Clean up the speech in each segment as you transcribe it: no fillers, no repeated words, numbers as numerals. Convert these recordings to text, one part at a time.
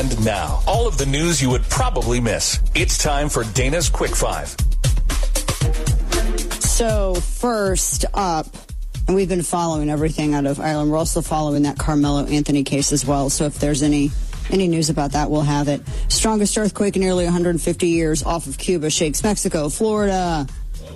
And now, all of the news you would probably miss. It's time for Dana's Quick Five. So first up, and we've been following everything out of Ireland. We're also following that Carmelo Anthony case as well. So if there's any news about that, we'll have it. Strongest earthquake in nearly 150 years off of Cuba shakes Mexico, Florida.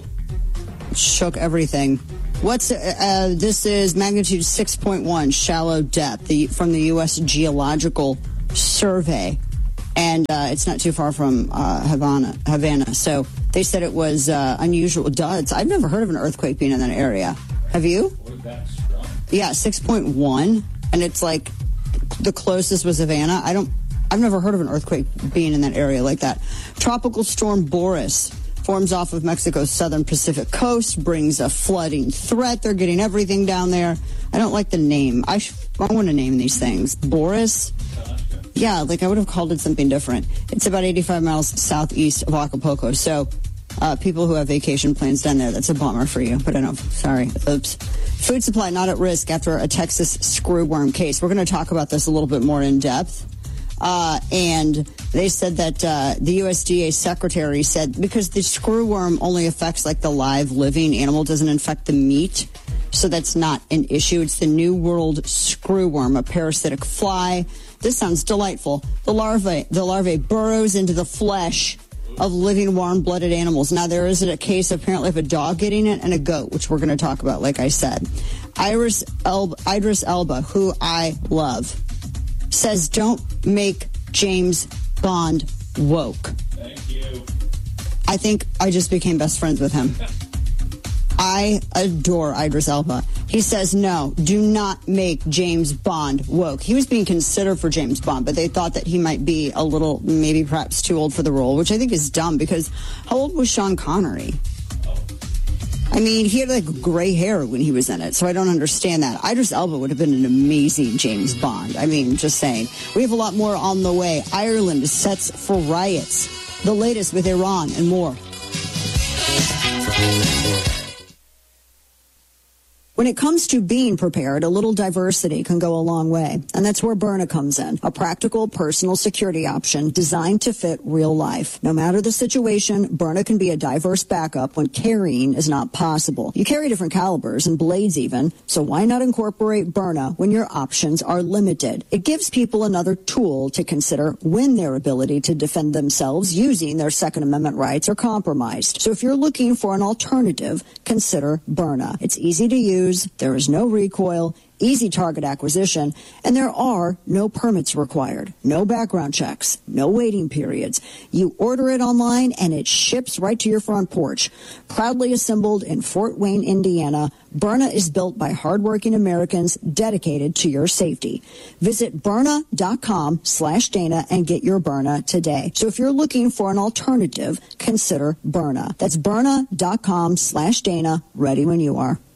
Shook everything. This is magnitude 6.1, shallow depth from the U.S. Geological Survey. And it's not too far from Havana. So they said it was unusual. I've never heard of an earthquake being in that area. Have you? Yeah, 6.1. And it's like the closest was Havana. I've never heard of an earthquake being in that area like that. Tropical storm Boris forms off of Mexico's southern Pacific coast, brings a flooding threat. They're getting everything down there. I don't like the name. I want to name these things. Boris? Yeah, like I would have called it something different. It's about 85 miles southeast of Acapulco. So people who have vacation plans down there, that's a bummer for you. But sorry. Oops. Food supply not at risk after a Texas screwworm case. We're going to talk about this a little bit more in depth. And they said that the USDA secretary said because the screwworm only affects like the live living animal, doesn't infect the meat. So that's not an issue. It's the New World screwworm, a parasitic fly. This sounds delightful. The larvae burrows into the flesh of living warm-blooded animals. Now, there is a case apparently of a dog getting it and a goat, which we're going to talk about, like I said. Idris Elba, who I love, says don't make James Bond woke. Thank you. I think I just became best friends with him. I adore Idris Elba. He says, no, do not make James Bond woke. He was being considered for James Bond, but they thought that he might be a little, maybe perhaps too old for the role, which I think is dumb because how old was Sean Connery? I mean, he had like gray hair when he was in it, so I don't understand that. Idris Elba would have been an amazing James Bond. I mean, just saying. We have a lot more on the way. Ireland sets for riots. The latest with Iran and more. When it comes to being prepared, a little diversity can go a long way. And that's where Byrna comes in, a practical personal security option designed to fit real life. No matter the situation, Byrna can be a diverse backup when carrying is not possible. You carry different calibers and blades even, so why not incorporate Byrna when your options are limited? It gives people another tool to consider when their ability to defend themselves using their Second Amendment rights are compromised. So if you're looking for an alternative, consider Byrna. It's easy to use. There is no recoil, easy target acquisition, and there are no permits required, no background checks, no waiting periods. You order it online and it ships right to your front porch. Proudly assembled in Fort Wayne, Indiana, Byrna is built by hardworking Americans dedicated to your safety. Visit Byrna.com/Dana and get your Byrna today. So if you're looking for an alternative, consider Byrna. That's Byrna.com/Dana, ready when you are.